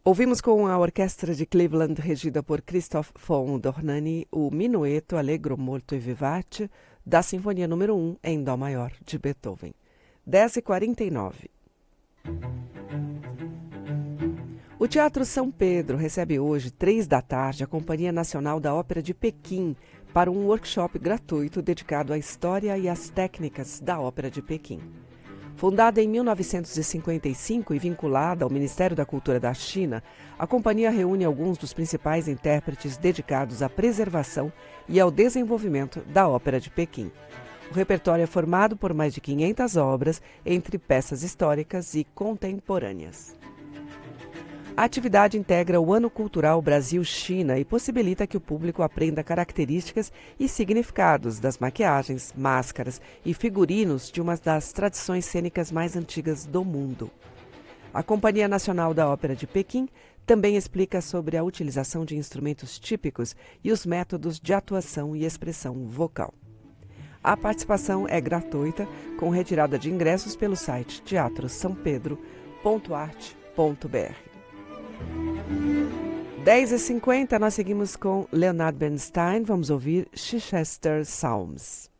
Ouvimos com a Orquestra de Cleveland, regida por Christoph von Dohnanyi, o Minueto Allegro molto vivace da Sinfonia número 1 em Dó maior, de Beethoven. 10h49. O Teatro São Pedro recebe hoje, 15h, a Companhia Nacional da Ópera de Pequim para um workshop gratuito dedicado à história e às técnicas da Ópera de Pequim. Fundada em 1955 e vinculada ao Ministério da Cultura da China, a companhia reúne alguns dos principais intérpretes dedicados à preservação e ao desenvolvimento da Ópera de Pequim. O repertório é formado por mais de 500 obras, entre peças históricas e contemporâneas. A atividade integra o Ano Cultural Brasil-China e possibilita que o público aprenda características e significados das maquiagens, máscaras e figurinos de uma das tradições cênicas mais antigas do mundo. A Companhia Nacional da Ópera de Pequim também explica sobre a utilização de instrumentos típicos e os métodos de atuação e expressão vocal. A participação é gratuita, com retirada de ingressos pelo site teatrosampedro.arte.br. 10h50, nós seguimos com Leonard Bernstein. Vamos ouvir Chichester Psalms.